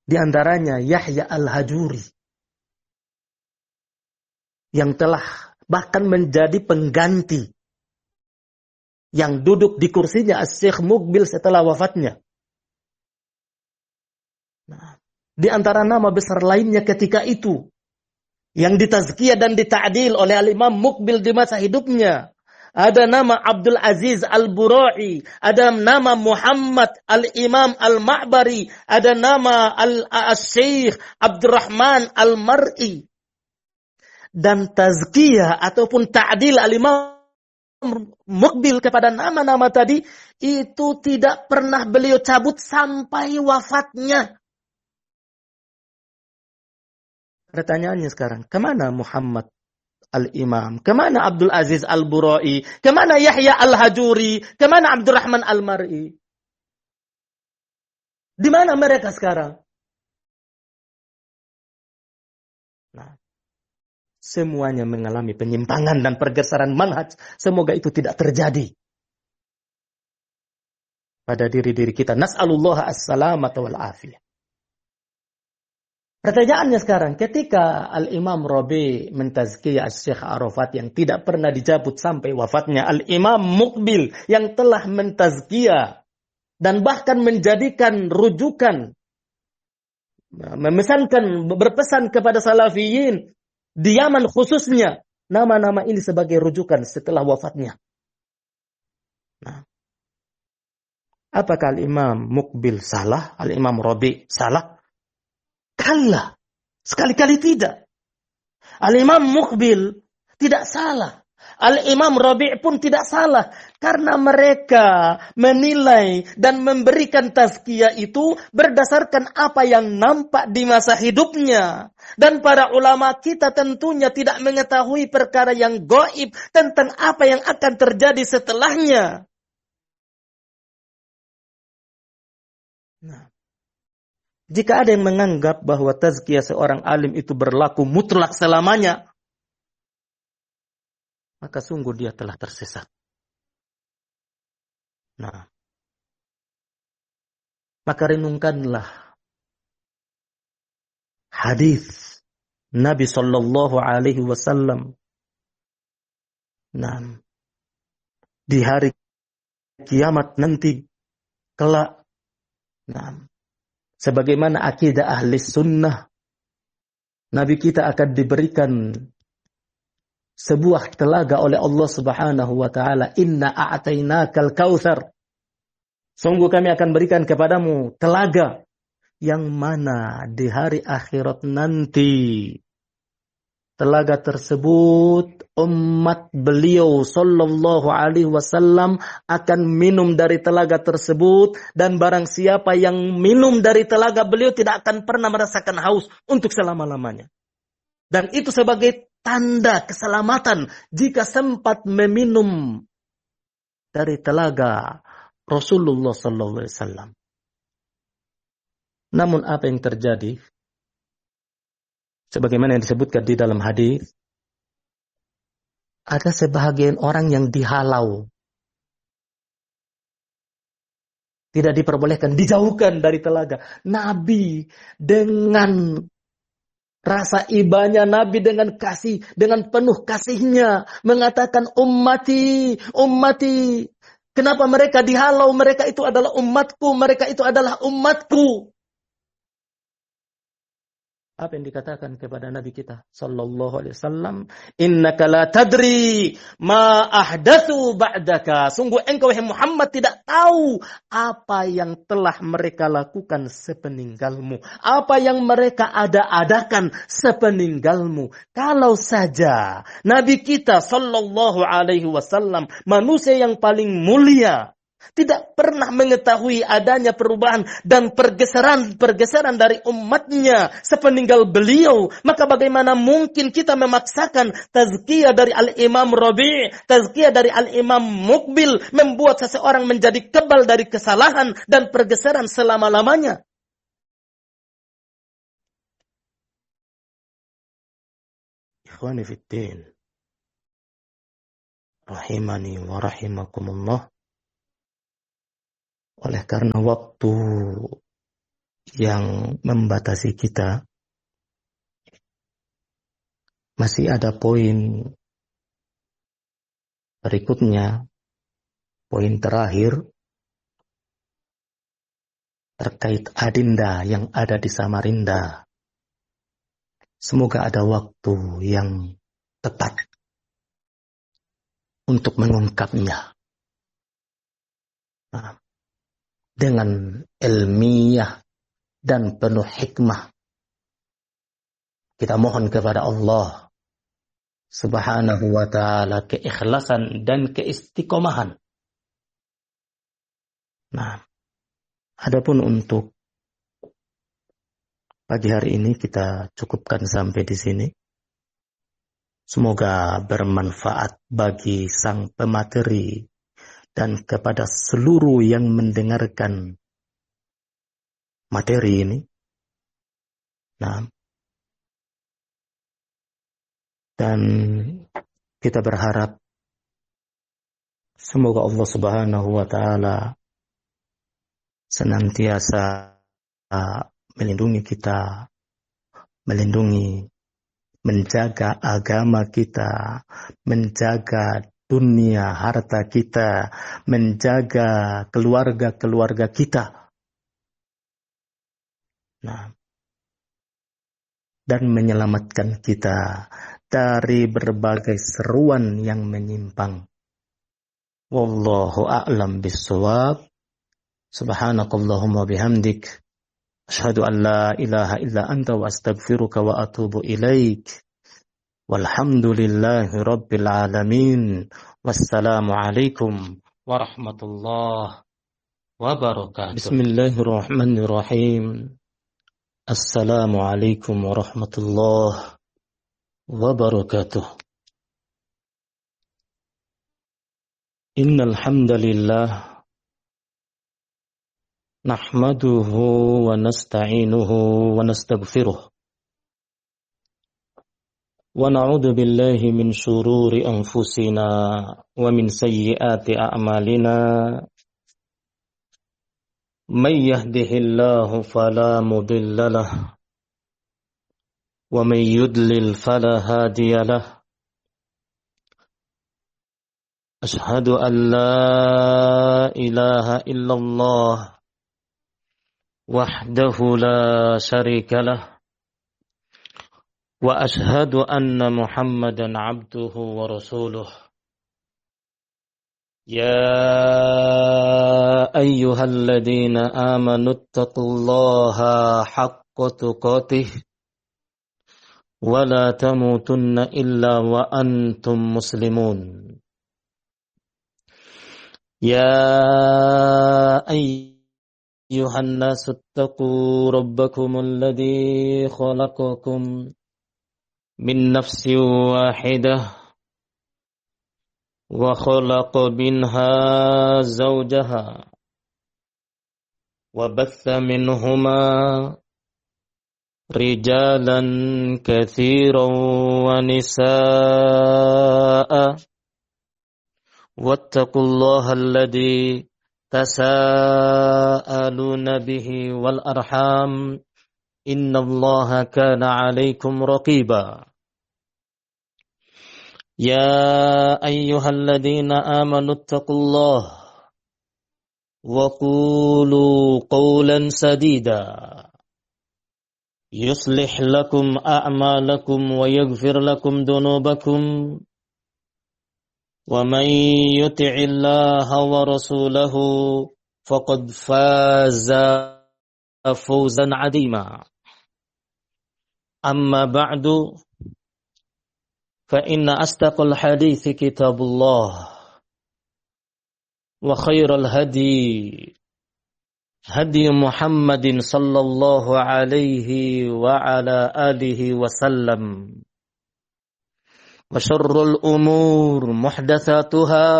Di antaranya Yahya Al-Hajuri yang telah bahkan menjadi pengganti yang duduk di kursinya Syekh Muqbil setelah wafatnya. Nah, di antara nama besar lainnya ketika itu yang ditazkiyah dan dita'dil oleh Al-Imam Muqbil di masa hidupnya, ada nama Abdul Aziz Al-Bura'i, ada nama Muhammad Al-Imam Al-Ma'bari, ada nama Al-Syekh Abdurrahman Al-Mar'i. Dan tazkiyah ataupun ta'dil Al-Imam Muqbil kepada nama-nama tadi itu tidak pernah beliau cabut sampai wafatnya. Pertanyaannya sekarang, kemana Muhammad Al-Imam? Kemana Abdul Aziz Al-Bura'i? Kemana Yahya Al-Hajuri? Kemana Abdurrahman Al-Mar'i? Di mana mereka sekarang? Nah, semuanya mengalami penyimpangan dan pergeseran manhaj. Semoga itu tidak terjadi pada diri-diri kita. Nas'alullah as-salamata wal afiyah. Pertanyaannya sekarang, ketika Al-Imam Rabi mentazkiyah Syekh Arafat yang tidak pernah dicabut sampai wafatnya, Al-Imam Muqbil yang telah mentazkiyah dan bahkan menjadikan rujukan, berpesan kepada salafiyin di Yaman khususnya, nama-nama ini sebagai rujukan setelah wafatnya. Nah, apakah Al-Imam Muqbil salah? Al-Imam Rabi salah? Kalla. Sekali-kali tidak. Al-Imam Muqbil tidak salah. Al-Imam Rabi' pun tidak salah. Karena mereka menilai dan memberikan tazkiyah itu berdasarkan apa yang nampak di masa hidupnya. Dan para ulama kita tentunya tidak mengetahui perkara yang gaib tentang apa yang akan terjadi setelahnya. Nah, jika ada yang menganggap bahwa tazkiyah seorang alim itu berlaku mutlak selamanya, maka sungguh dia telah tersesat. Nah, maka renungkanlah hadis Nabi Shallallahu Alaihi Wasallam. Nah, di hari kiamat nanti kelak, nah, sebagaimana akidah ahli sunnah, Nabi kita akan diberikan sebuah telaga oleh Allah Subhanahu wa taala. Inna a'tainakal kautsar. Sungguh kami akan berikan kepadamu telaga yang mana di hari akhirat nanti telaga tersebut umat beliau sallallahu alaihi wasallam akan minum dari telaga tersebut, dan barang siapa yang minum dari telaga beliau tidak akan pernah merasakan haus untuk selama-lamanya. Dan itu sebagai tanda keselamatan jika sempat meminum dari telaga Rasulullah sallallahu alaihi wasallam. Namun apa yang terjadi? Sebagaimana yang disebutkan di dalam hadis, ada sebahagian orang yang dihalau, tidak diperbolehkan, dijauhkan dari telaga. Nabi dengan rasa ibanya, Nabi dengan kasih, dengan penuh kasihnya mengatakan, ummati, ummati. Kenapa mereka dihalau? Mereka itu adalah umatku, mereka itu adalah umatku. Apa yang dikatakan kepada Nabi kita sallallahu alaihi wasallam? Innaka la tadri ma ahdatsu ba'daka. Sungguh engkau wahai Muhammad tidak tahu apa yang telah mereka lakukan sepeninggalmu, apa yang mereka adakan sepeninggalmu. Kalau saja Nabi kita sallallahu alaihi wasallam, manusia yang paling mulia, tidak pernah mengetahui adanya perubahan dan pergeseran dari umatnya sepeninggal beliau, maka bagaimana mungkin kita memaksakan tazkiyah dari Al-Imam Rabi', tazkiyah dari Al-Imam Muqbil membuat seseorang menjadi kebal dari kesalahan dan pergeseran selama-lamanya. Ikhwani fiddin, rahimani wa rahimakumullah. Oleh karena waktu yang membatasi kita. Masih ada poin berikutnya, poin terakhir terkait adinda yang ada di Samarinda. Semoga ada waktu yang tepat untuk mengungkapnya. Nah, dengan ilmiah dan penuh hikmah. Kita mohon kepada Allah Subhanahu wa ta'ala keikhlasan dan keistiqomahan. Nah, adapun untuk pagi hari ini kita cukupkan sampai di sini. Semoga bermanfaat bagi sang pemateri dan kepada seluruh yang mendengarkan materi ini. Nah, dan kita berharap semoga Allah Subhanahu wa ta'ala senantiasa melindungi kita, menjaga agama kita, menjaga dunia harta kita, menjaga keluarga-keluarga kita. Nah, dan menyelamatkan kita dari berbagai seruan yang menyimpang. Wallahu a'lam bissawab. Subhanakallahumma bihamdik. Asyhadu an la ilaha illa anta wa astaghfiruka wa atubu ilaik. Walhamdulillahi rabbil alamin. Wassalamu alaikum warahmatullahi wabarakatuh. Bismillahirrahmanirrahim. Assalamualaikum warahmatullahi wabarakatuh. Innal hamdalillah nahmaduhu wa nasta'inuhu wa nastaghfiruh wa na'udzu billahi min shururi anfusina wa min sayyiati a'malina. Man yahdihillahu fala mudilla lahu wa man yudlil fala hadiya lahu. Ashhadu an la ilaha illallah wahdahu la syarika lahu wa ashhadu anna Muhammadan abduhu wa rasuluh. يا أيها الذين آمنوا اتقوا الله حق تقاته ولا تموتن إلا وأنتم مسلمون. يا أيها الناس اتقوا ربكم الذي خلقكم من نفس واحدة وخلق منها زوجها وبث منهما رجالا كثيرا ونساء واتقوا الله الذي تساءلون به والأرحام إن الله كان عليكم رقيبا. يا أيها الذين آمنوا اتقوا الله وقولوا قولا سديدا يصلح لكم أعمالكم ويغفر لكم ذنوبكم ومن يطع الله ورسوله فقد فاز فوزا عظيما. أما بعد فإن أصدق الحديث كتاب الله وخير الهدي هدي محمد صلى الله عليه وعلى آله وسلم وشر الأمور محدثاتها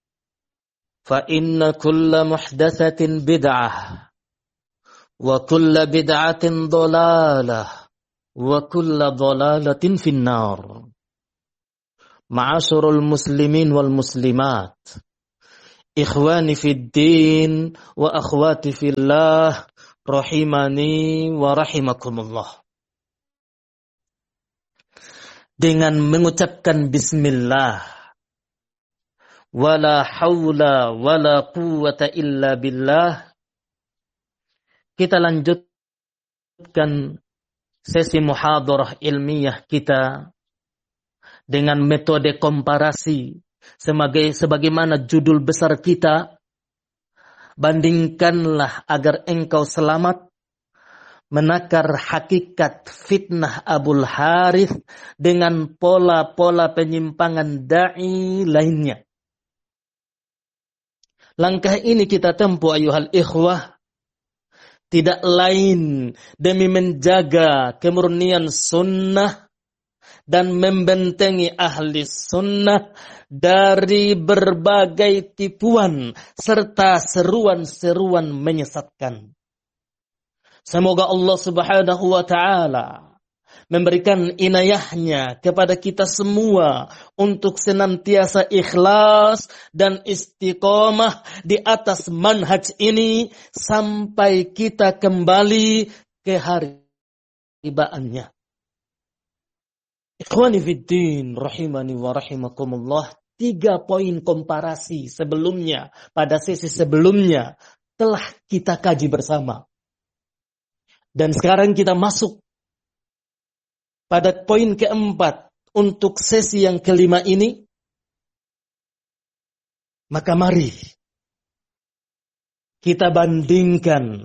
فإن كل محدثة بدعة وكل بدعة ضلالة وكل ضلالة في النار. Ma'asyiral muslimin wal muslimat, ikhwani fid din wa akhwati fillah, rahimani wa rahimakumullah. Dengan mengucapkan bismillah, wala haula wala quwwata illa billah, kita lanjutkan sesi muhadarah ilmiah kita dengan metode komparasi sebagaimana judul besar kita, bandingkanlah agar engkau selamat, menakar hakikat fitnah Abul Harith dengan pola-pola penyimpangan da'i lainnya. Langkah ini kita tempuh ayuhal ikhwah, tidak lain demi menjaga kemurnian sunnah dan membentengi ahli sunnah dari berbagai tipuan serta seruan-seruan menyesatkan. Semoga Allah Subhanahu wa ta'ala memberikan inayahnya kepada kita semua untuk senantiasa ikhlas dan istiqomah di atas manhaj ini sampai kita kembali ke hari tibaannya. Ikhwani fiddin, rahimani wa rahimakumullah. 3 poin komparasi sebelumnya, pada sesi sebelumnya, telah kita kaji bersama. Dan sekarang kita masuk pada poin keempat untuk sesi yang kelima ini. Maka mari kita bandingkan,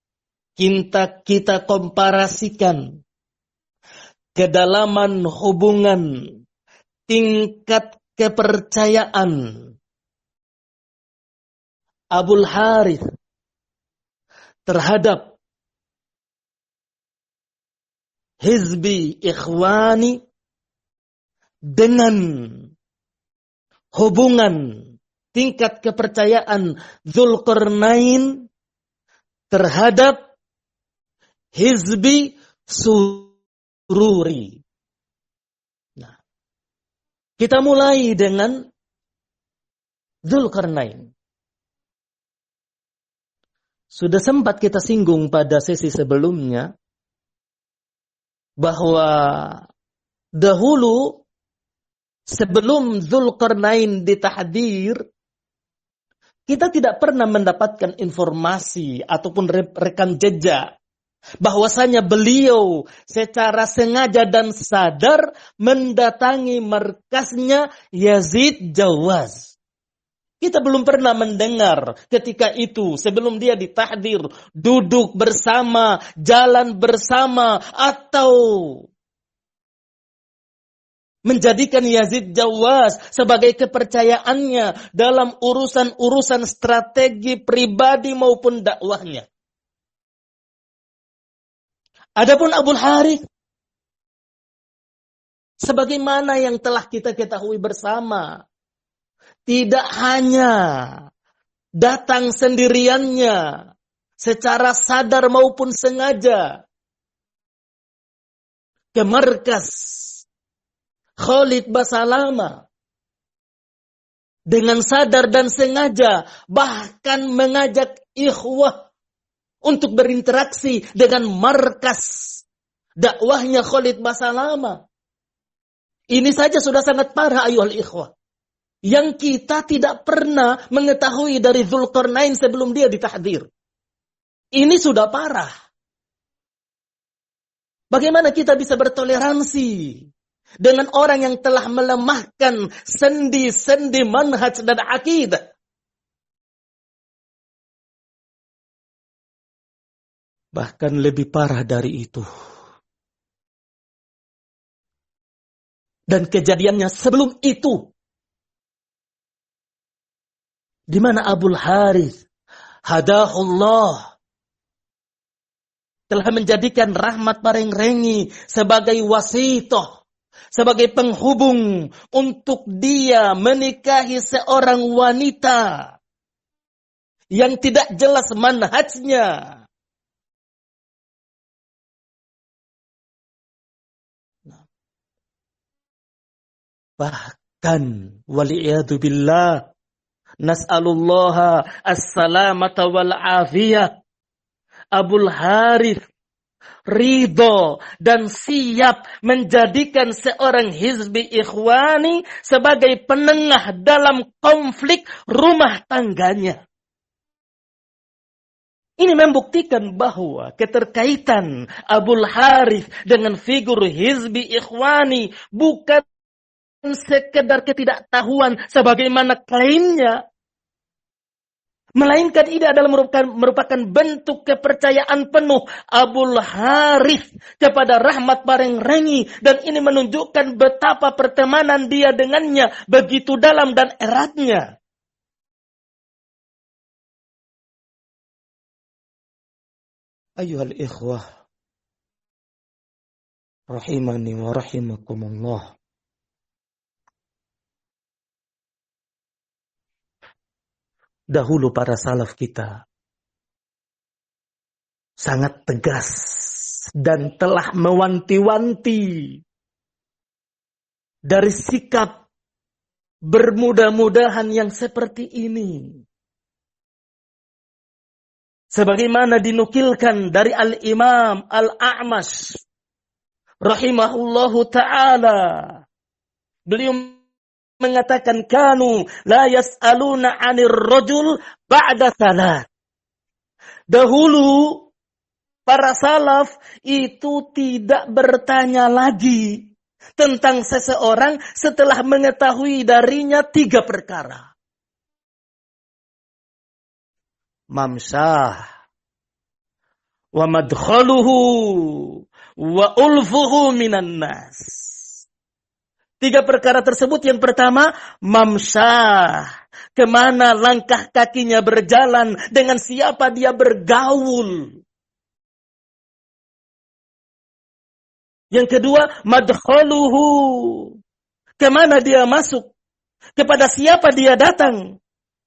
kita komparasikan kedalaman hubungan, tingkat kepercayaan Abul Harith terhadap Hizbi Ikhwani dengan hubungan tingkat kepercayaan Dzulqarnain terhadap Hizbi Sururi. Nah, kita mulai dengan Dzulqarnain. Sudah sempat kita singgung pada sesi sebelumnya bahwa dahulu sebelum Dzulqarnain ditahdir, kita tidak pernah mendapatkan informasi ataupun rekam jejak bahwasanya beliau secara sengaja dan sadar mendatangi markasnya Yazid Jawaz. Kita belum pernah mendengar ketika itu, sebelum dia ditahdir, duduk bersama, jalan bersama, atau menjadikan Yazid Jawaz sebagai kepercayaannya dalam urusan-urusan strategi pribadi maupun dakwahnya. Adapun Abul Harith, sebagaimana yang telah kita ketahui bersama, tidak hanya datang sendiriannya secara sadar maupun sengaja ke markas Khalid Basalamah dengan sadar dan sengaja, bahkan mengajak ikhwah untuk berinteraksi dengan markas dakwahnya Khalid Basalamah. Ini saja sudah sangat parah ayuhal ikhwah, yang kita tidak pernah mengetahui dari Dzulqarnain sebelum dia ditahdir. Ini sudah parah. Bagaimana kita bisa bertoleransi dengan orang yang telah melemahkan sendi-sendi manhaj dan akidah? Bahkan lebih parah dari itu. Dan kejadiannya sebelum itu, di mana Abul Harith hadahullah telah menjadikan Rahmat Parengrengi sebagai wasitoh, sebagai penghubung untuk dia menikahi seorang wanita yang tidak jelas manhajnya. Bahkan waliyadu billah, nas'alullaha as-salamata wal afiyah, Abul Harith ridho dan siap menjadikan seorang hizbi ikhwani sebagai penengah dalam konflik rumah tangganya. Ini membuktikan bahwa keterkaitan Abul Harith dengan figur hizbi ikhwani bukan sekedar ketidaktahuan sebagaimana klaimnya, melainkan ini adalah merupakan bentuk kepercayaan penuh Abul Harith kepada rahmat paling rengi, dan ini menunjukkan betapa pertemanan dia dengannya begitu dalam dan eratnya. Ayuhal ikhwah rahimani wa rahimakumullah. Dahulu para salaf kita sangat tegas dan telah mewanti-wanti dari sikap bermudah-mudahan yang seperti ini. Sebagaimana dinukilkan dari Al-Imam Al-A'mash rahimahullahu ta'ala. Beliau mengatakan kanu la yas'aluna 'anir rajul ba'da salat. Dahulu para salaf itu tidak bertanya lagi tentang seseorang setelah mengetahui darinya 3 perkara. Mamsah wa madkhaluhu wa ulfuhu minan nas. 3 perkara tersebut, yang pertama, mamsyah, kemana langkah kakinya berjalan, dengan siapa dia bergaul. Yang kedua, madkhaluhu, kemana dia masuk, kepada siapa dia datang.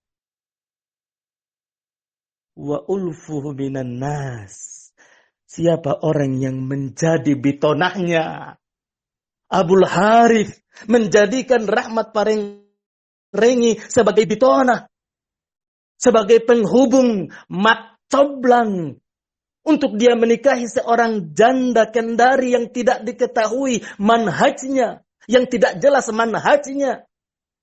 Wa ulfuhu minan nas, siapa orang yang menjadi bitonahnya. Abul Harith menjadikan rahmat paling rengi sebagai bitona, sebagai penghubung mat coblang untuk dia menikahi seorang janda kendari yang tidak diketahui manhajnya, yang tidak jelas manhajnya.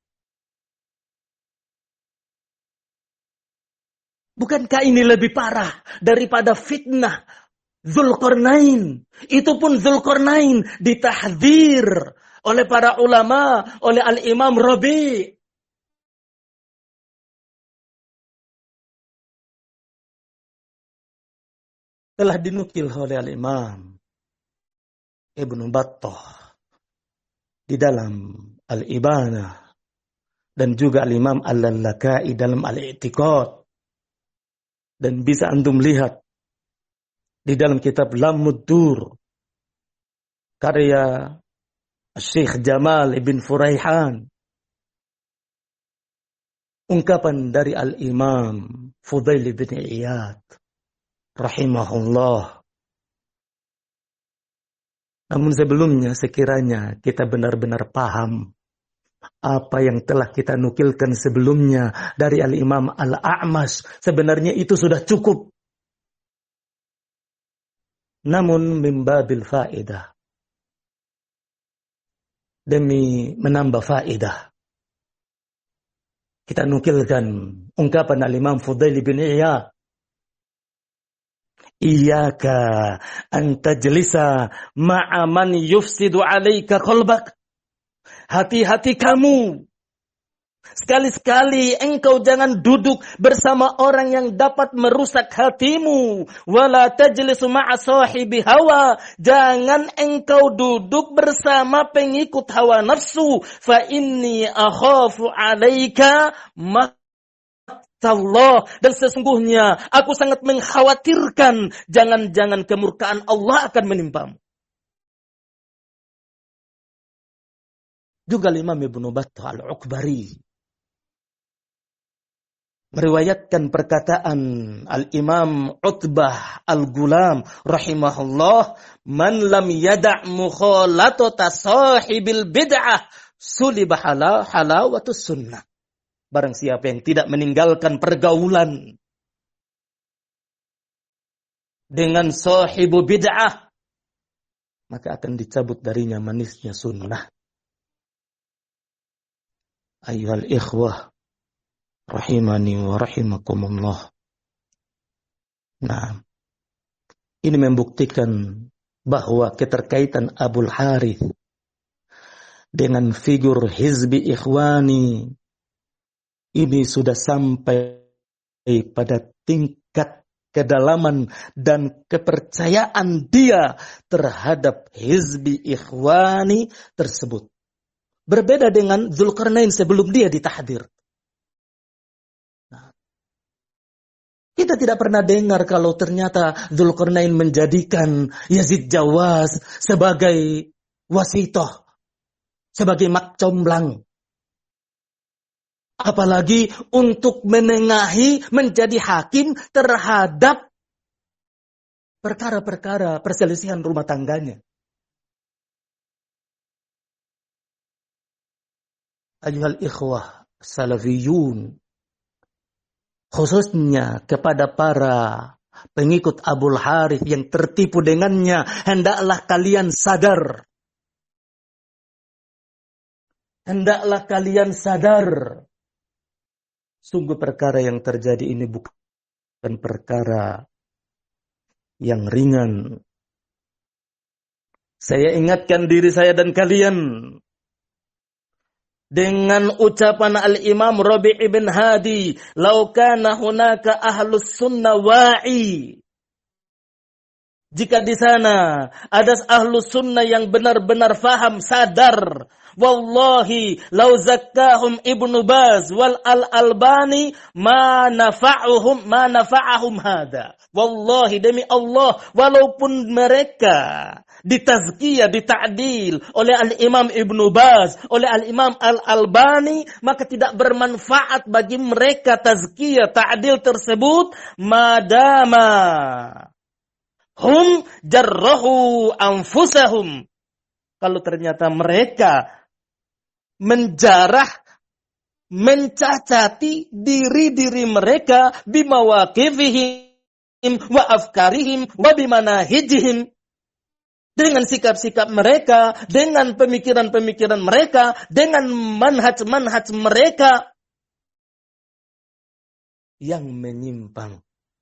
Bukankah ini lebih parah daripada fitnah Dzulqarnain? Itu pun Dzulqarnain ditahdzir oleh para ulama, oleh Al-Imam Rabi'. Telah dinukil oleh Al-Imam Ibnu Battah di dalam Al-Ibanah dan juga Al-Imam Al-Lalakai dalam Al-I'tiqad. Dan bisa antum lihat di dalam kitab Lammud Dur karya Syekh Jamal ibn Furaihan, ungkapan dari Al-Imam Fudail bin Iyad rahimahullah. Namun sebelumnya sekiranya kita benar-benar paham apa yang telah kita nukilkan sebelumnya dari Al-Imam Al-A'mash, sebenarnya itu sudah cukup. Namun mimbabil faedah, demi menambah faedah, kita nukilkan ungkapan Al-Imam Fudail bin Iyad. Iyyaka an tajlisa ma'a man yufsidu 'alaika qalbak. Hati-hati kamu. Sekali-sekali engkau jangan duduk bersama orang yang dapat merusak hatimu. Wala tajlisu ma'a sahibi hawa. Jangan engkau duduk bersama pengikut hawa nafsu. Fa inni akhafu 'alaika maqtallah. Dan sesungguhnya aku sangat mengkhawatirkan jangan-jangan kemurkaan Allah akan menimpamu. Juga Imam Ibnu Battah Al-Ukbari meriwayatkan perkataan Al-Imam Utbah Al-Gulam rahimahullah, man lam yada' mukhalatata sahibil bid'ah sulib halawatus sunnah. Barang siapa yang tidak meninggalkan pergaulan dengan sahibu bid'ah, maka akan dicabut darinya manisnya sunnah. Ayyuhal ikhwah rahimani wa rahimakumullah. Nah, ini membuktikan bahwa keterkaitan Abul Harith dengan figur Hizbi Ikhwani ini sudah sampai pada tingkat kedalaman dan kepercayaan dia terhadap Hizbi Ikhwani tersebut. Berbeda dengan Dzulqarnain sebelum dia ditahdir. Nah, kita tidak pernah dengar kalau ternyata Dzulqarnain menjadikan Yazid Jawas sebagai wasitoh, sebagai mak comblang. Apalagi untuk menengahi, menjadi hakim terhadap perkara-perkara perselisihan rumah tangganya. Ayyuhal ikhwah salafiyun, khususnya kepada para pengikut Abul Harith yang tertipu dengannya, hendaklah kalian sadar. Hendaklah kalian sadar. Sungguh perkara yang terjadi ini bukan perkara yang ringan. Saya ingatkan diri saya dan kalian dengan ucapan Al-Imam Rabi' ibn Hadi, "Lau kana hunaka ahlus sunnah wa'i." Jika di sana ada ahlus sunnah yang benar-benar faham, sadar, wallahi lau zakkahum Ibnu Baz wal Al-Albani ma nafa'ahum hada. Wallahi demi Allah, walaupun mereka ditazkiyah, dita'dil oleh Al-Imam Ibnu Baz, oleh Al-Imam Al-Albani, maka tidak bermanfaat bagi mereka tazkiyah, ta'dil tersebut madama hum jarrahu anfusahum. Kalau ternyata mereka menjarah, mencacati diri-diri mereka bimawaqifihim wa afkarihim wa bimanahijihim, dengan sikap-sikap mereka, dengan pemikiran-pemikiran mereka, dengan manhaj-manhaj mereka yang menyimpang.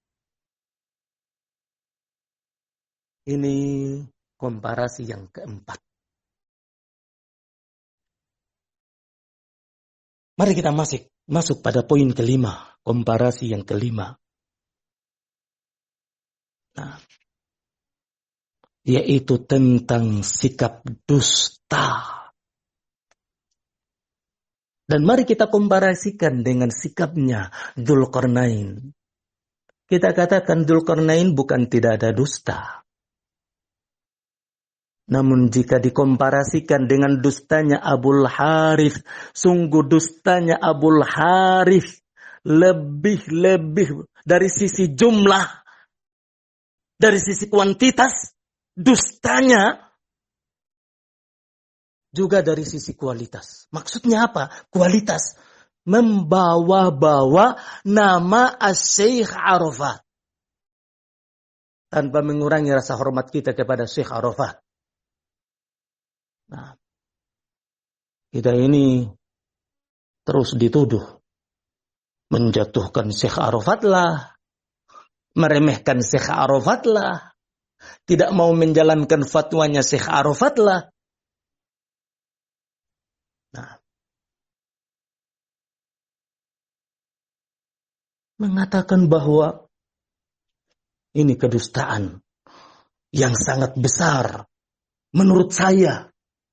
Ini komparasi yang keempat. Mari kita masuk pada poin kelima, komparasi yang kelima. Nah, yaitu tentang sikap dusta. Dan mari kita komparasikan dengan sikapnya Dzulqarnain. Kita katakan Dzulqarnain bukan tidak ada dusta. Namun jika dikomparasikan dengan dustanya Abul Harith, sungguh dustanya Abul Harith lebih dari sisi jumlah, dari sisi kuantitas, dustanya juga dari sisi kualitas. Maksudnya apa? Kualitas. Membawa-bawa nama Syekh Arafat. Tanpa mengurangi rasa hormat kita kepada Syekh Arafat. Nah, kita ini terus dituduh menjatuhkan Syekh Arafat lah, meremehkan Syekh Arafat lah, tidak mau menjalankan fatwanya Syekh Arafat lah. Nah, mengatakan bahwa ini kedustaan yang sangat besar menurut saya.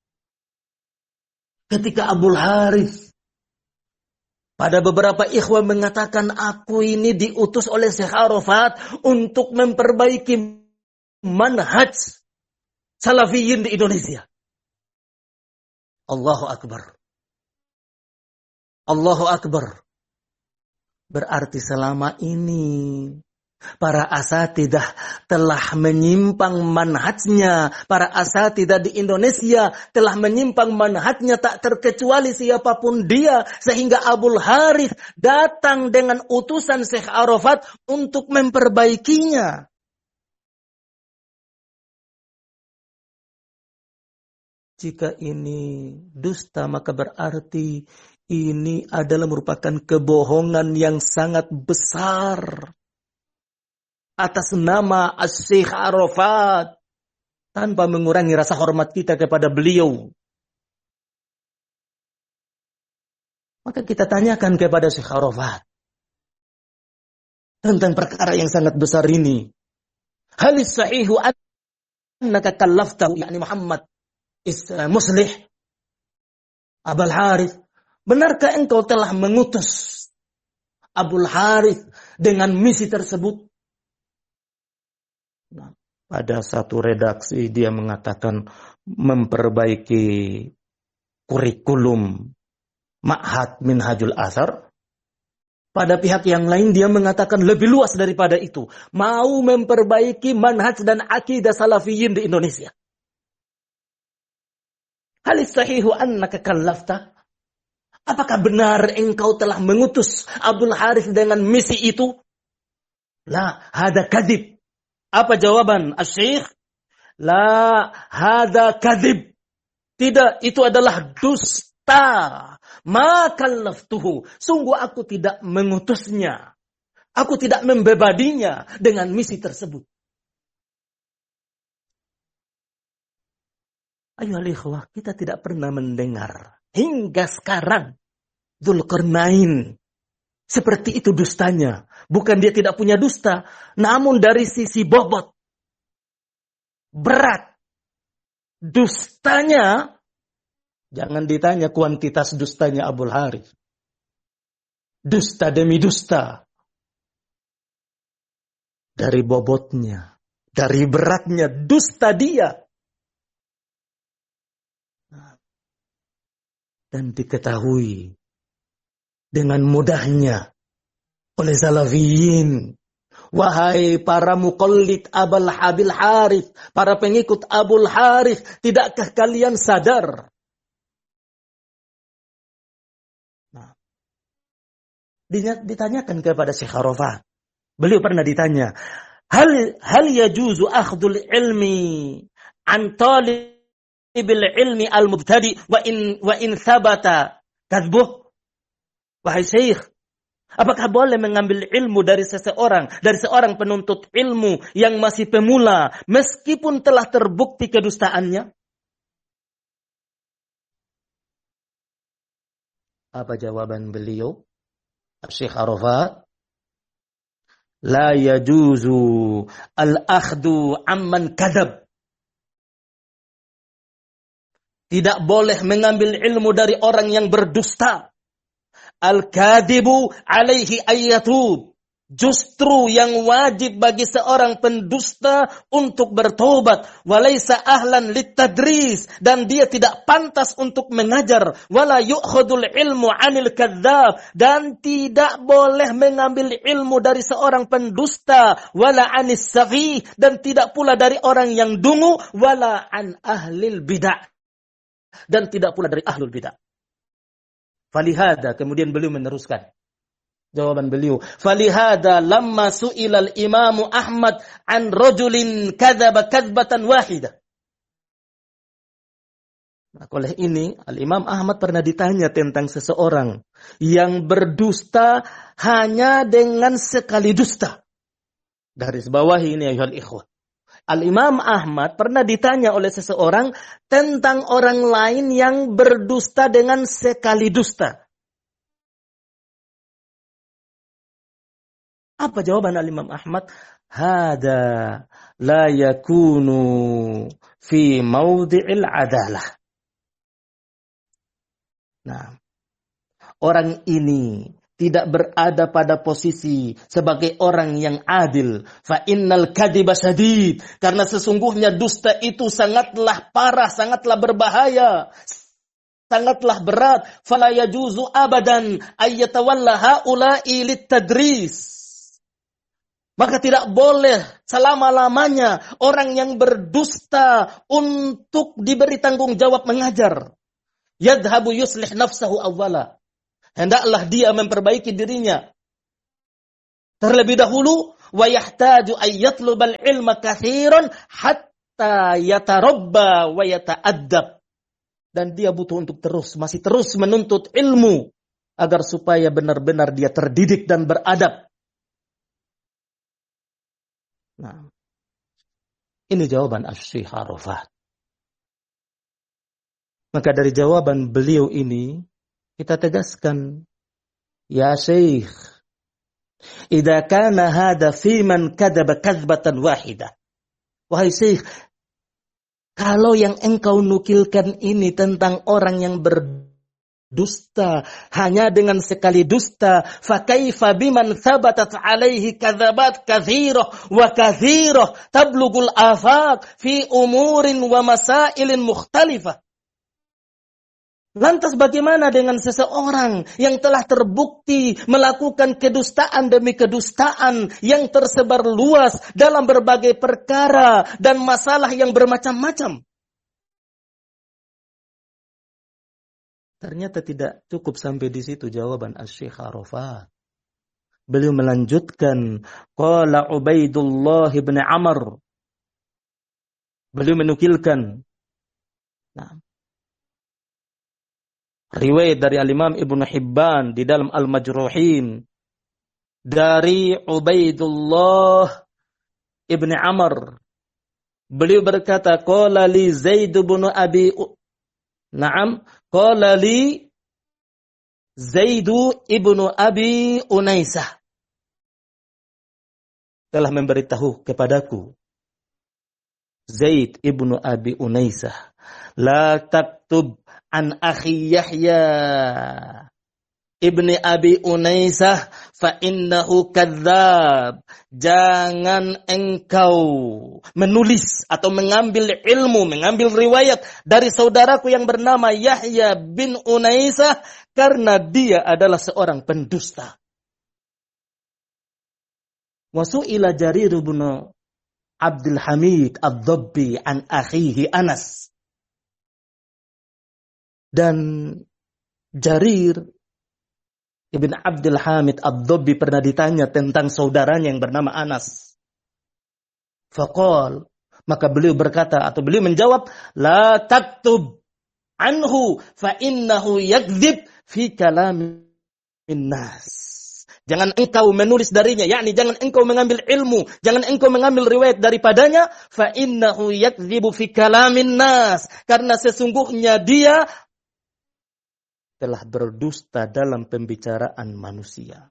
Ketika Abul Harith pada beberapa ikhwan mengatakan, aku ini diutus oleh Syekh Arafat untuk memperbaiki manhaj salafiyin di Indonesia. Allahu Akbar. Allahu Akbar. Berarti selama ini para asatidah telah menyimpang manhajnya. Para asatidah di Indonesia telah menyimpang manhajnya, tak terkecuali siapapun dia. Sehingga Abul Harith datang dengan utusan Syekh Arafat untuk memperbaikinya. Jika ini dusta, maka berarti ini adalah merupakan kebohongan yang sangat besar atas nama Syekh Arafat, tanpa mengurangi rasa hormat kita kepada beliau. Maka kita tanyakan kepada Syekh Arafat tentang perkara yang sangat besar ini. Halis sahihu annaka kallaftahu, yakni Muhammad Muslih Abul Harith. Benarkah engkau telah mengutus Abul Harith dengan misi tersebut? Nah, pada satu redaksi dia mengatakan memperbaiki kurikulum Ma'had Minhajul Athar. Pada pihak yang lain dia mengatakan lebih luas daripada itu. Mau memperbaiki manhaj dan akidah salafiyin di Indonesia. Halis sahihu annaka kallafta? Apakah benar engkau telah mengutus Abdul Harith dengan misi itu? La, hada kadib. Apa jawaban Asy-Syaikh? La, hada kadib. Tidak, itu adalah dusta. Ma kallaftuhu. Sungguh aku tidak mengutusnya. Aku tidak membebadinya dengan misi tersebut. Ayolah ikhwah, kita tidak pernah mendengar hingga sekarang Dzulqarnain seperti itu dustanya. Bukan dia tidak punya dusta, namun dari sisi bobot, berat, dustanya, jangan ditanya kuantitas dustanya Abul Harith. Dusta demi dusta. Dari bobotnya, dari beratnya, dusta dia. Dan diketahui dengan mudahnya oleh salafiyin. Wahai para muqallid Abul Harith, para pengikut Abul Harith, tidakkah kalian sadar? Nah, ditanyakan kepada Syekh Arafat. Beliau pernah ditanya, hal yajuzu akhdul ilmi an talib bil ilmi al-mubtadi wa in thabata kadbuh. Wahai Syekh, apakah boleh mengambil ilmu dari seorang penuntut ilmu yang masih pemula meskipun telah terbukti kedustaannya? Apa jawaban beliau? Syekh Arafat, la yajuzu al-akhdu amman kadab. Tidak boleh mengambil ilmu dari orang yang berdusta. Al-kadibu alaihi ayyatub. Justru yang wajib bagi seorang pendusta untuk bertobat. Walaysa ahlan littadris. Dan dia tidak pantas untuk mengajar. Wala yu'khadul ilmu anil kadzdzab. Dan tidak boleh mengambil ilmu dari seorang pendusta. Wala anis safih. Dan tidak pula dari orang yang dungu. Wala an ahlil bid'ah. Dan tidak pula dari ahlul bid'ah. Falihada, kemudian beliau meneruskan jawaban beliau. Falihada lamma su'ila al-Imam Ahmad an rajulin kadzaba kadzbatan wahidah. Nah, oleh ini Al-Imam Ahmad pernah ditanya tentang seseorang yang berdusta hanya dengan sekali dusta. Garis bawahi ini ayuhal ikhwah. Al-Imam Ahmad pernah ditanya oleh seseorang tentang orang lain yang berdusta dengan sekali dusta. Apa jawaban Al-Imam Ahmad? Hada la yakunu fi mawdi'il adalah. Nah, orang ini tidak berada pada posisi sebagai orang yang adil. Fa innal kadhiba syadid. Karena sesungguhnya dusta itu sangatlah parah, sangatlah berbahaya, sangatlah berat. Fala yajuzu abadan ayyatawalla haula'i littadris. Maka tidak boleh selama-lamanya orang yang berdusta untuk diberi tanggung jawab mengajar. Yadhabu yuslih nafsahu awwala. Hendaklah dia memperbaiki dirinya terlebih dahulu. Wa yahtaju ay yatlubal ilma katsiran hatta yatarabba wa yata'addab. Dan dia butuh untuk masih terus menuntut ilmu agar supaya benar-benar dia terdidik dan beradab. Nah, ini jawaban Asy-Syaikh Arafat. Maka dari jawaban beliau ini, kita tegaskan, ya Syekh, idza kana hada fi man kadzaba kadzbatan wahidah. Wahai Syekh, kalau yang engkau nukilkan ini tentang orang yang berdusta hanya dengan sekali dusta, fa kaifa biman thabatat alaihi kadzabat katsirah wa katsirah tablugul afaq fi umurin wa masailin mukhtalifah. Lantas bagaimana dengan seseorang yang telah terbukti melakukan kedustaan demi kedustaan yang tersebar luas dalam berbagai perkara dan masalah yang bermacam-macam? Ternyata tidak cukup sampai di situ jawaban Asy-Syaikh Arafat. Beliau melanjutkan, qala Ubaidullah bin Amr. Beliau menukilkan riwayat dari Al-Imam Ibnu Hibban di dalam Al-Majruhin dari Ubaidullah ibn Amr. Beliau berkata, qala li Zaid bin Abi qala li Zaid ibn Abi Unaisah telah memberitahu kepadaku Zaid ibn Abi Unaisah, la taktub an akhi Yahya ibni Abi Unaisah fa innahu kadzdzab. Jangan engkau menulis atau mengambil ilmu, mengambil riwayat dari saudaraku yang bernama Yahya bin Unaisah karena dia adalah seorang pendusta. Wa su'ila Jarir bin Abdul Hamid Ad-Dabbi an akhihi Anas. Dan Jarir Ibn Abdul Hamid Ad-Dabbi pernah ditanya tentang saudaranya yang bernama Anas. Faqal, maka beliau berkata atau beliau menjawab, la taktub anhu fa innahu yakdzib fi kalamin nas. Jangan engkau menulis darinya, yakni jangan engkau mengambil ilmu, jangan engkau mengambil riwayat daripadanya, fa innahu yakdzibu fi kalamin nas, karena sesungguhnya dia telah berdusta dalam pembicaraan manusia.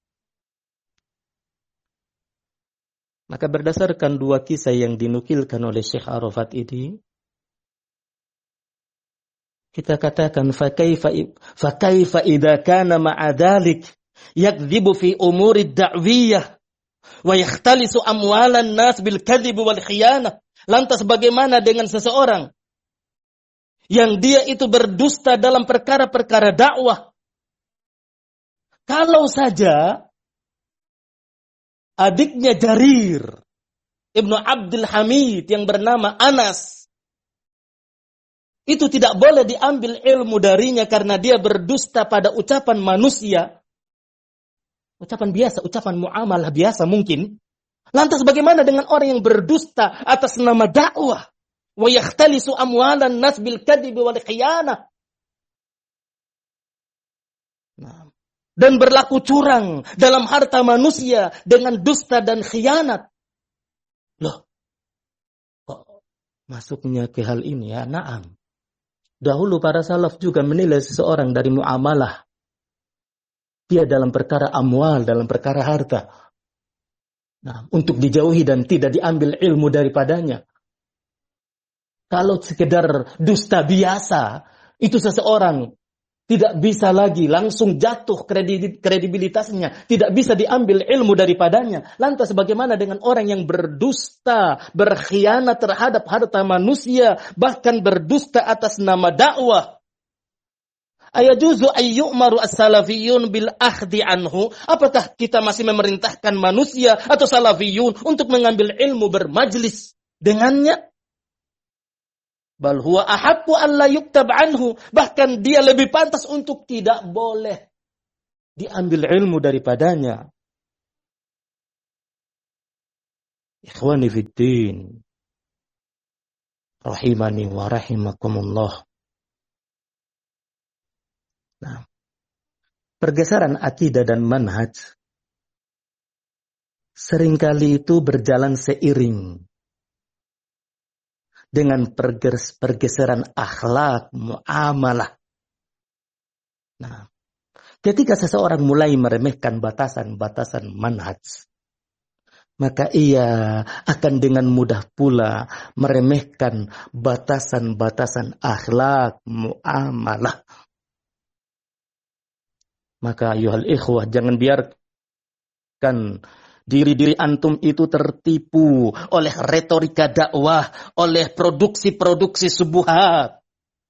Maka berdasarkan dua kisah yang dinukilkan oleh Syekh Arafat ini, kita katakan fa kaifa idza kana ma'a dzalik yakdzibu fi umuri da'wiyah wa yakhtalisu amwalan nas bil kadhib wal khiyanah. Lantas bagaimana dengan seseorang yang dia itu berdusta dalam perkara-perkara dakwah? Kalau saja adiknya Jarir Ibnu Abdul Hamid yang bernama Anas itu tidak boleh diambil ilmu darinya karena dia berdusta pada ucapan manusia, ucapan biasa, ucapan muamalah biasa mungkin. Lantas bagaimana dengan orang yang berdusta atas nama dakwah? Wa yakhtalisu amwalan nas bil kadhib wal khiyanah. Dan berlaku curang dalam harta manusia dengan dusta dan khianat. Loh, kok masuknya ke hal ini ya? Naam. Dahulu para salaf juga menilai seseorang dari muamalah. Dia dalam perkara amwal, dalam perkara harta. Nah, untuk dijauhi dan tidak diambil ilmu daripadanya. Kalau sekedar dusta biasa, itu seseorang tidak bisa lagi langsung jatuh kredibilitasnya. Tidak bisa diambil ilmu daripadanya. Lantas bagaimana dengan orang yang berdusta, berkhianat terhadap harta manusia, bahkan berdusta atas nama dakwah? Ayajuzu ayyu'maru as-salafiyun bil akhdi anhu. Apakah kita masih memerintahkan manusia atau salafiyun untuk mengambil ilmu bermajlis dengannya? Bal huwa ahaqqu an la yuktab anhu. Bahkan dia lebih pantas untuk tidak boleh diambil ilmu daripadanya. Ikhwani fid din, rahimani wa rahimakumullah. Nah, pergeseran akidah dan manhaj seringkali itu berjalan seiring dengan pergeseran akhlak, muamalah. Nah, ketika seseorang mulai meremehkan batasan-batasan manhaj, maka ia akan dengan mudah pula meremehkan batasan-batasan akhlak, muamalah. Maka ayuhal ikhwah, jangan biarkan diri-diri antum itu tertipu oleh retorika dakwah, oleh produksi-produksi subuhat.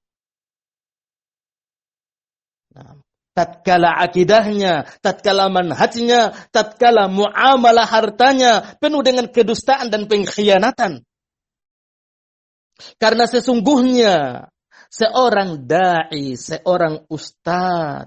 Nah, tatkala akidahnya, tatkala manhajnya, tatkala muamalah hartanya penuh dengan kedustaan dan pengkhianatan. Karena sesungguhnya seorang dai, seorang ustadz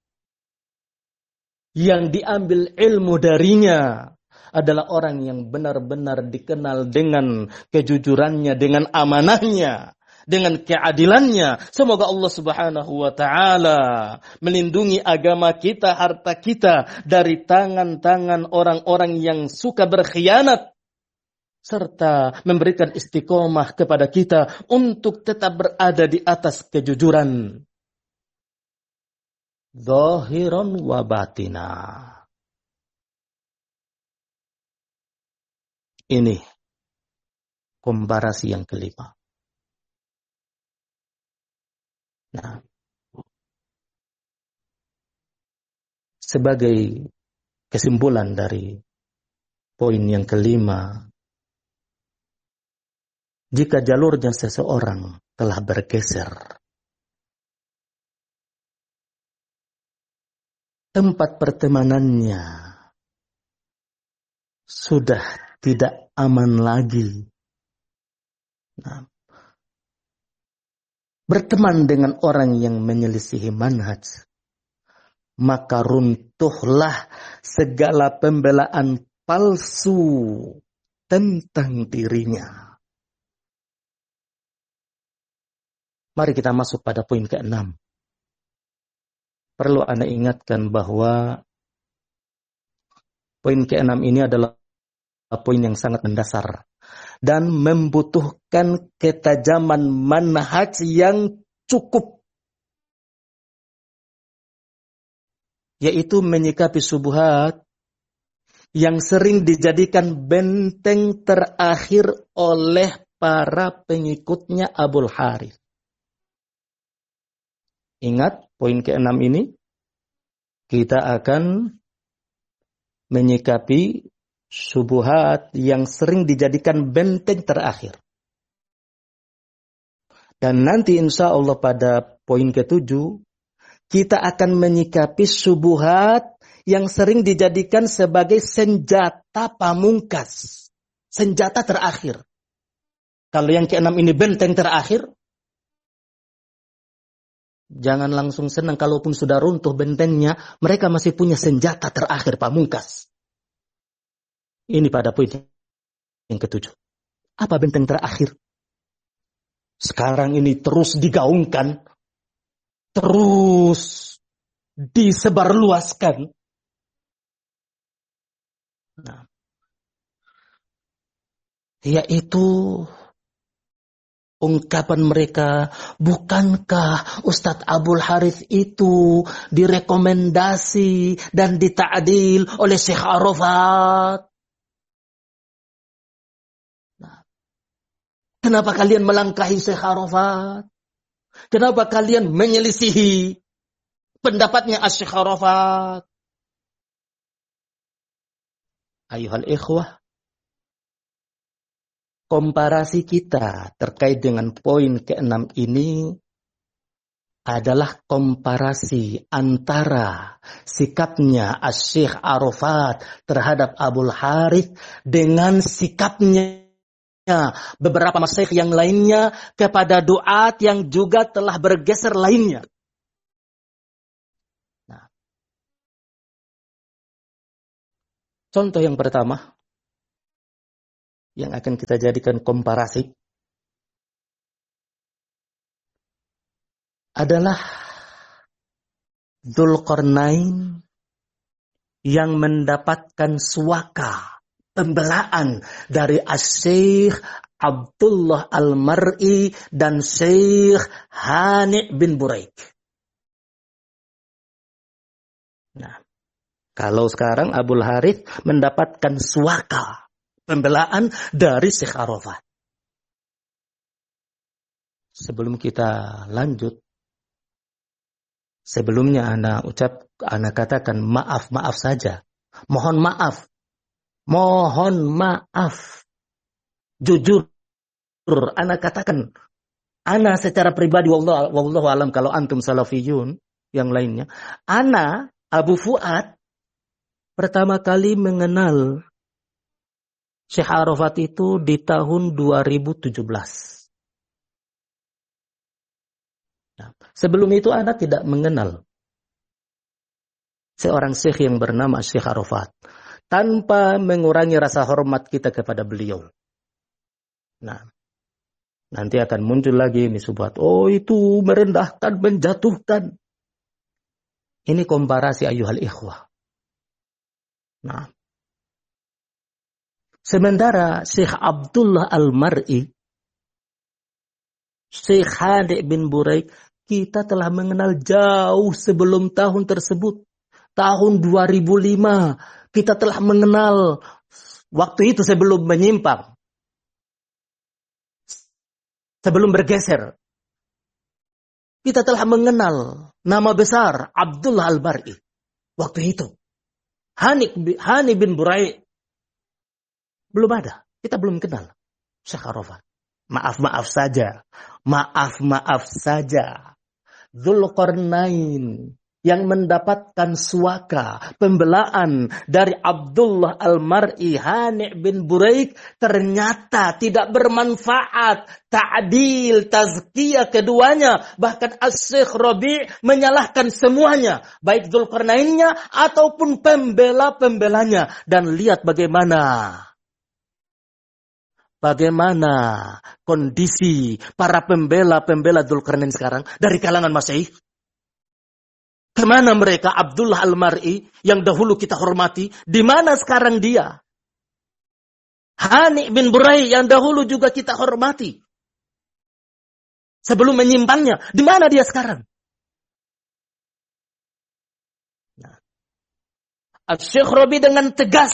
yang diambil ilmu darinya adalah orang yang benar-benar dikenal dengan kejujurannya, dengan amanahnya, dengan keadilannya. Semoga Allah Subhanahu wa taala melindungi agama kita, harta kita dari tangan-tangan orang-orang yang suka berkhianat, serta memberikan istiqomah kepada kita untuk tetap berada di atas kejujuran zahiran wa batina. Ini komparasi yang kelima. Nah, sebagai kesimpulan dari poin yang kelima, jika jalurnya seseorang telah bergeser, tempat pertemanannya sudah tidak aman lagi. Nah, berteman dengan orang yang menyelisihi manhaj, maka runtuhlah segala pembelaan palsu tentang dirinya. Mari kita masuk pada poin ke-6. Perlu Anda ingatkan bahwa poin ke-6 ini adalah poin yang sangat mendasar dan membutuhkan ketajaman manhaj yang cukup, yaitu menyikapi syubhat yang sering dijadikan benteng terakhir oleh para pengikutnya Abul Harith. Ingat, poin ke-6 ini kita akan menyikapi syubhat yang sering dijadikan benteng terakhir. Dan nanti insya Allah pada poin ke-7 kita akan menyikapi syubhat yang sering dijadikan sebagai senjata pamungkas, senjata terakhir. Kalau yang ke-6 ini benteng terakhir, jangan langsung senang kalaupun sudah runtuh bentengnya, mereka masih punya senjata terakhir pamungkas. Ini pada poin yang ke-7. Apa benteng terakhir? Sekarang ini terus digaungkan, terus disebarluaskan. Nah, yaitu ungkapan mereka, bukankah Ustadz Abul Harith itu direkomendasi dan dita'dil oleh Syekh Arafat? Nah, kenapa kalian melangkahi Syekh Arafat? Kenapa kalian menyelisihi pendapatnya Syekh Arafat? Ayuhal ikhwah, komparasi kita terkait dengan poin ke-6 ini adalah komparasi antara sikapnya Syekh Arafat terhadap Abul Harith dengan sikapnya beberapa masyayikh yang lainnya kepada duat yang juga telah bergeser lainnya. Nah, contoh yang pertama yang akan kita jadikan komparasi adalah Dzulqarnain yang mendapatkan suaka, pembelaan dari Asy-Syaikh Abdullah Al-Mar'i dan Syekh Hani bin Buraik. Nah, kalau sekarang Abul Harith mendapatkan suaka, pembelaan dari Syekh Arafat. Sebelum kita lanjut, sebelumnya ana katakan maaf saja. Mohon maaf. Jujur, ana katakan, ana secara pribadi wallahu alam kalau antum salafiyun yang lainnya, ana Abu Fuad pertama kali mengenal Syekh Arafat itu di tahun 2017. Nah, sebelum itu ana tidak mengenal seorang syekh yang bernama Syekh Arafat, tanpa mengurangi rasa hormat kita kepada beliau. Nah, nanti akan muncul lagi ini subhat. Oh, itu merendahkan, menjatuhkan. Ini komparasi ayyuhal ikhwah. Nah, sementara Syekh Abdullah Al-Mar'i, Syekh Hani bin Buraik, kita telah mengenal jauh sebelum tahun tersebut. Tahun 2005 kita telah mengenal, waktu itu sebelum menyimpang, sebelum bergeser. Kita telah mengenal nama besar Abdullah Al-Mar'i waktu itu. Hani bin Buraik belum ada. Kita belum kenal Syekh Arafat. Maaf saja. Dzulqarnain yang mendapatkan suaka, pembelaan dari Abdullah Al-Mar'i, Hani bin Buraik, ternyata tidak bermanfaat. Ta'dil, tazkiyah keduanya. Bahkan Asy-Syaikh Rabi' menyalahkan semuanya. Baik Dzulqarnainnya ataupun pembela-pembelanya. Dan lihat bagaimana kondisi para pembela-pembela Dzulqarnain sekarang dari kalangan Masyaikh. Kemana mereka? Abdullah Al-Mar'i yang dahulu kita hormati, di mana sekarang dia? Hani bin Buraik yang dahulu juga kita hormati, sebelum menyimpangnya, di mana dia sekarang? Nah, Asy-Syaikh Rabi dengan tegas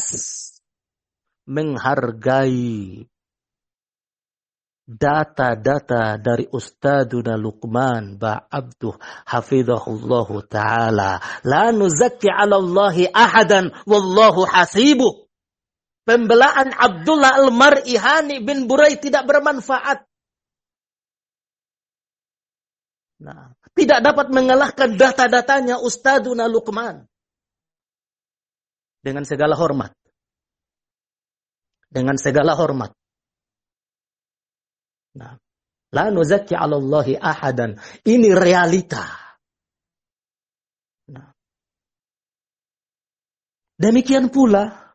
menghargai data-data dari Ustadzuna Luqman Ba'abduh hafizahullahu ta'ala. La nuzakki 'ala Allahi ahadan wallahu hasibuh. Pembelaan Abdullah Al-Mar'i, Hani bin Buraik tidak bermanfaat. Nah, tidak dapat mengalahkan data-datanya Ustadzuna Luqman. Dengan segala hormat. Nah, la nuzakki 'ala Allahi ahadan. Ini realita. Nah, demikian pula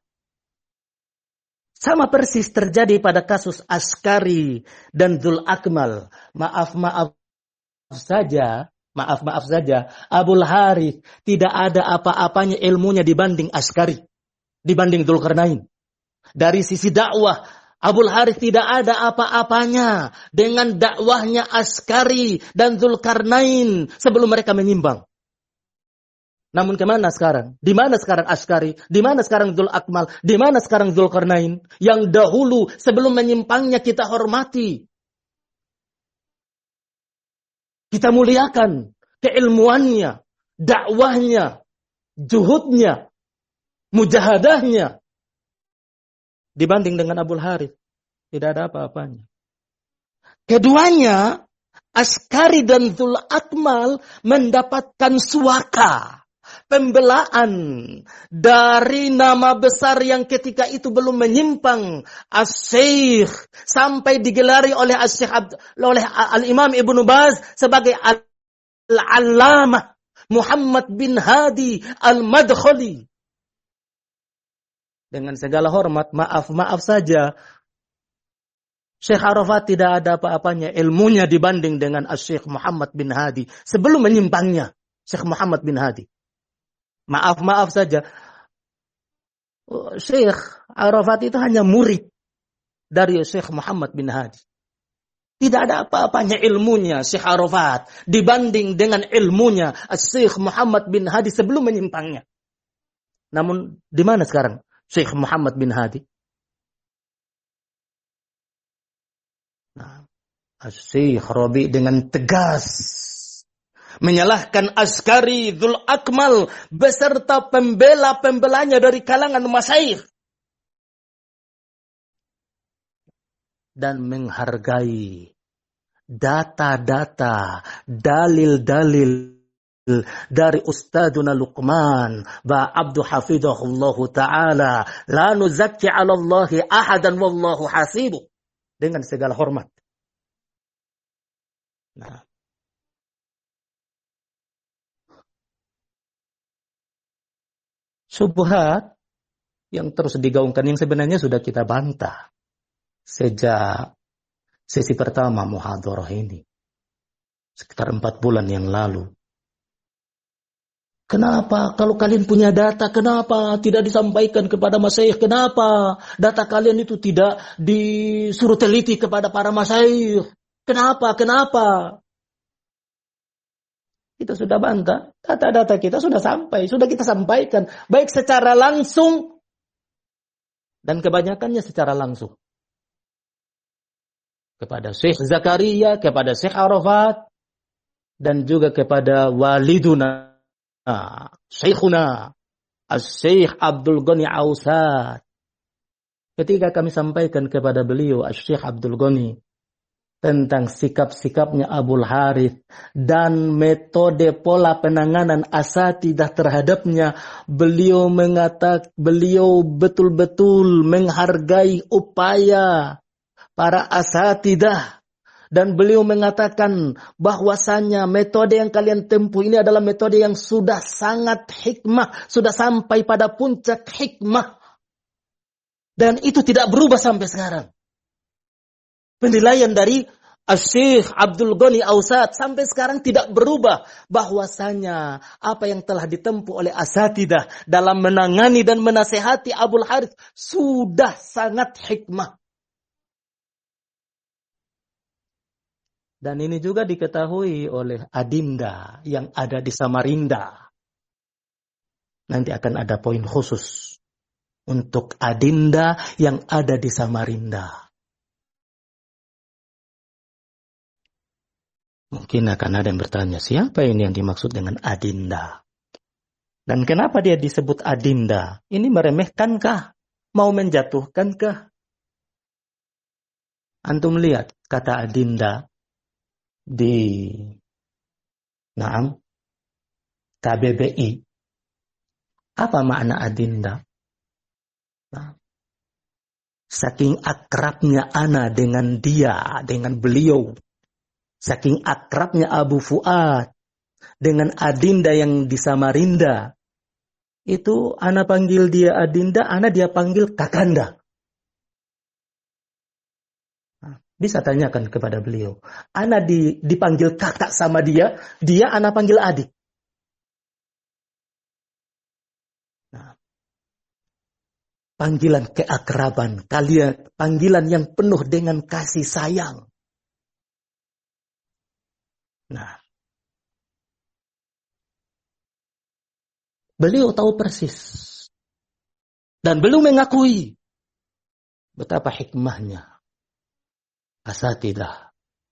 sama persis terjadi pada kasus Askari dan Dzul Akmal. Maaf saja, Abul Harith tidak ada apa-apanya ilmunya dibanding Askari, dibanding Dzulqarnain. Dari sisi dakwah, Abul Harith tidak ada apa-apanya dengan dakwahnya Askari dan Dzulqarnain sebelum mereka menyimpang. Namun kemana sekarang? Di mana sekarang Askari? Di mana sekarang Dzul Akmal? Di mana sekarang Dzulqarnain? Yang dahulu sebelum menyimpangnya kita hormati. Kita muliakan keilmuannya, dakwahnya, juhudnya, mujahadahnya. Dibanding dengan Abul Harith, tidak ada apa-apanya. Keduanya, Askari dan Dzul Akmal, mendapatkan suaka, pembelaan dari nama besar yang ketika itu belum menyimpang, Asy-Syaikh, sampai digelari oleh oleh Al-Imam Ibnu Baz sebagai Al-Allamah Muhammad bin Hadi Al-Madkhali. Dengan segala hormat, maaf saja, Syekh Arafat tidak ada apa-apanya ilmunya dibanding dengan Asy-Syaikh Muhammad bin Hadi sebelum menyimpangnya. Syekh Muhammad bin Hadi. Maaf saja, Syekh Arafat itu hanya murid dari Syekh Muhammad bin Hadi. Tidak ada apa-apanya ilmunya Syekh Arafat dibanding dengan ilmunya Syekh Muhammad bin Hadi sebelum menyimpangnya. Namun di mana sekarang Syekh Muhammad bin Hadi? Nah, Syekh Rabi dengan tegas menyalahkan Askari Dzul Akmal beserta pembela-pembelanya dari kalangan masyayikh dan menghargai data-data, dalil-dalil dari Ustadzuna Luqman ba Abdu Hafidhahullahu Ta'ala, la nuzakki 'ala Allahi ahadan wallahu hasibu, dengan segala hormat. Nah, syubhat yang terus digaungkan yang sebenarnya sudah kita bantah sejak sesi pertama muhadharah ini sekitar 4 bulan yang lalu. Kenapa kalau kalian punya data, kenapa tidak disampaikan kepada masyayikh? Kenapa data kalian itu tidak disuruh teliti kepada para masyayikh? Kenapa? Kita sudah bantah. Data-data kita sudah sampai, sudah kita sampaikan. Baik secara langsung dan kebanyakannya secara langsung. Kepada Syekh Zakaria, kepada Syekh Arafat, dan juga kepada waliduna, Syekhuna, Syekh Abdul Ghani Ausat. Ketika kami sampaikan kepada beliau, Syekh Abdul Ghani, tentang sikap-sikapnya Abul Harith dan metode pola penanganan asatidah terhadapnya, beliau betul-betul menghargai upaya para asatidah. Dan beliau mengatakan bahwasanya metode yang kalian tempuh ini adalah metode yang sudah sangat hikmah, sudah sampai pada puncak hikmah. Dan itu tidak berubah sampai sekarang. Penilaian dari Syekh Abdul Ghani Ausat sampai sekarang tidak berubah, bahwasanya apa yang telah ditempuh oleh asatidah dalam menangani dan menasehati Abul Harith sudah sangat hikmah. Dan ini juga diketahui oleh Adinda yang ada di Samarinda. Nanti akan ada poin khusus untuk Adinda yang ada di Samarinda. Mungkin akan ada yang bertanya, siapa ini yang dimaksud dengan Adinda? Dan kenapa dia disebut Adinda? Ini meremehkankah? Mau menjatuhkankah? Antum lihat kata Adinda di KBBI. Apa makna Adinda? Saking akrabnya ana dengan dia, dengan beliau. Saking akrabnya Abu Fuad dengan Adinda yang di Samarinda. Itu ana panggil dia Adinda, ana dia panggil Kakanda. Bisa tanyakan kepada beliau. Ana dipanggil kakak sama dia ana panggil adik. Nah, panggilan keakraban, kalian panggilan yang penuh dengan kasih sayang. Nah, beliau tahu persis dan beliau mengakui betapa hikmahnya asatidah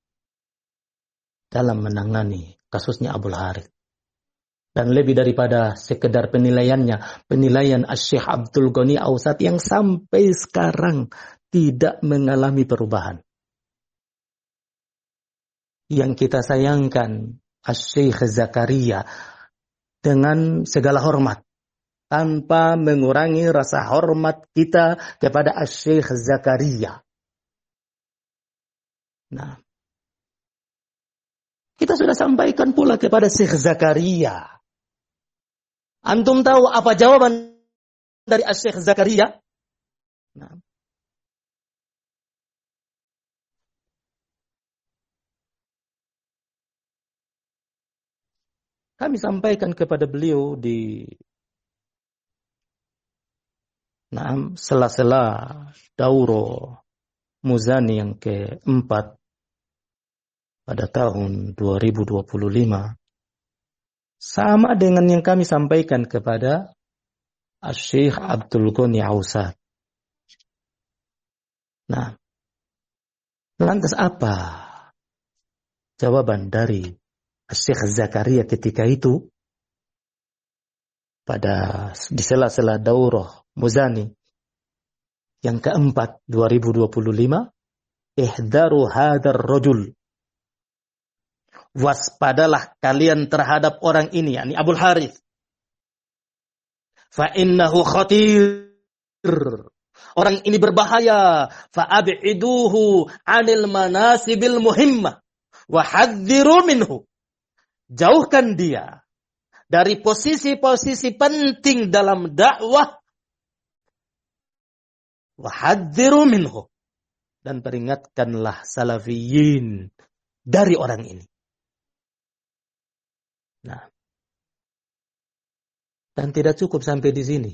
dalam menangani kasusnya Abul Harith. Dan lebih daripada sekedar penilaiannya, penilaian Syekh Abdul Ghani Ausat yang sampai sekarang tidak mengalami perubahan. Yang kita sayangkan Syekh Zakaria dengan segala hormat, tanpa mengurangi rasa hormat kita kepada Syekh Zakaria. Nah, kita sudah sampaikan pula kepada Syekh Zakaria. Antum tahu apa jawaban dari Syekh Zakaria? Nah, Kami sampaikan kepada beliau di sela-sela Dauro Muzani yang keempat pada tahun 2025. Sama dengan yang kami sampaikan kepada Syekh Abdul Ghani Ausad. Nah, lantas apa jawaban dari Syekh Zakaria ketika itu di sela-sela Daurah Muzani yang keempat 2025? Ihdaru hadar rajul. Waspadalah kalian terhadap orang ini, yakni Abul Harith. Fa innahu khatir. Orang ini berbahaya. Fa ab'iduhu 'anil manasibil muhimmah wa hadziru minhu. Jauhkan dia dari posisi-posisi penting dalam dakwah. Wa hadziru minhu. Dan peringatkanlah salafiyin dari orang ini. Nah, dan tidak cukup sampai di sini.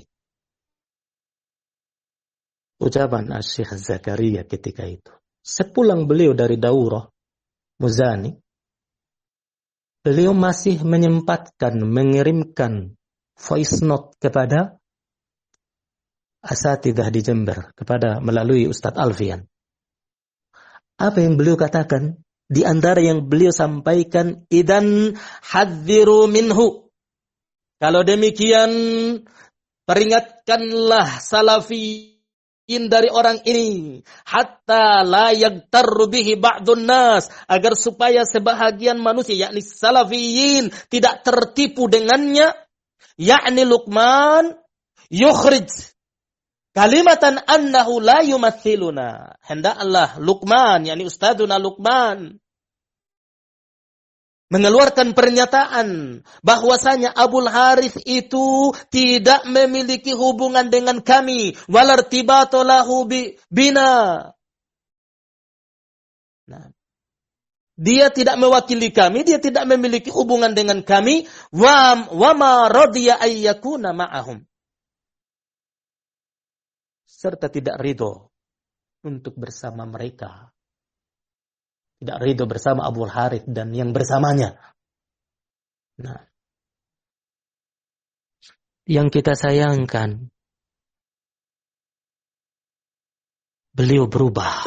Ucapan Syekh Zakaria ketika itu. Sepulang beliau dari Daurah Muzani, beliau masih menyempatkan mengirimkan voice note kepada asatidzah di Jember, melalui Ustadz Alfian. Apa yang beliau katakan? Di antara yang beliau sampaikan, idan hadziru minhu. Kalau demikian, peringatkanlah salafiyin dari orang ini, hatta la yaghtarru bihi ba'dun nas, agar supaya sebahagian manusia, yakni salafiyin, tidak tertipu dengannya, yakni Luqman yukhrij kalimatan annahu la yumathiluna. Hendaklah Luqman, yakni Ustadzuna Luqman, mengeluarkan pernyataan bahwasanya Abul Harith itu tidak memiliki hubungan dengan kami, walartibatu lahu bina. Nah, dia tidak mewakili kami, dia tidak memiliki hubungan dengan kami, wa ma radiya ayyakuna ma'ahum. Serta tidak ridho untuk bersama mereka. Tidak ridho bersama Abul Harith dan yang bersamanya. Nah, yang kita sayangkan, beliau berubah.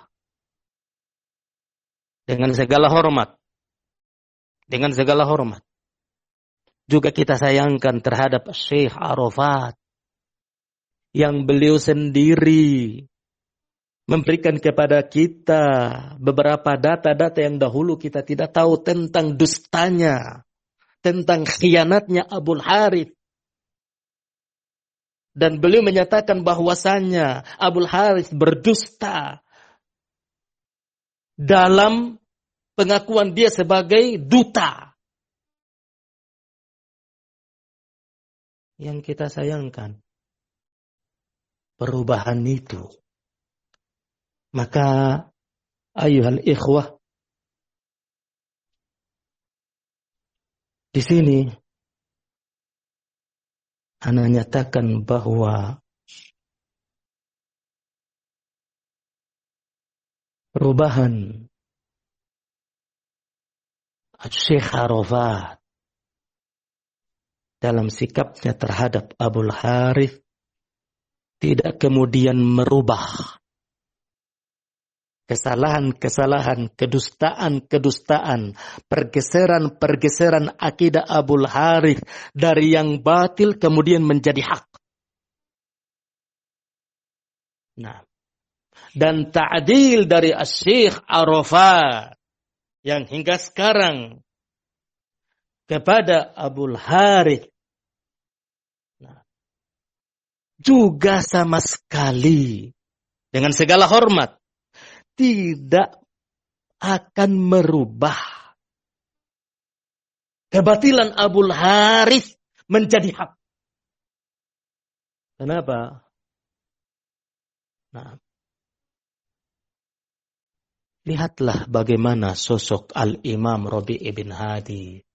Dengan segala hormat. Dengan segala hormat. Juga kita sayangkan terhadap Syekh Arafat, yang beliau sendiri memberikan kepada kita beberapa data-data yang dahulu kita tidak tahu tentang dustanya, tentang khianatnya Abul Harith. Dan beliau menyatakan bahwasannya Abul Harith berdusta dalam pengakuan dia sebagai duta. Yang kita sayangkan, perubahan itu. Maka ayuhal ikhwah, di sini ana nyatakan bahwa perubahan Syekh Arafat dalam sikapnya terhadap Abul Harith tidak kemudian merubah kesalahan-kesalahan, kedustaan-kedustaan, pergeseran-pergeseran akidah Abul Harith dari yang batil kemudian menjadi hak. Nah, dan ta'dil dari Syekh Arafat yang hingga sekarang kepada Abul Harith juga sama sekali dengan segala hormat tidak akan merubah kebatilan Abul Harith menjadi hak. Kenapa? Nah, lihatlah bagaimana sosok Al-Imam Rabi' ibn Hadi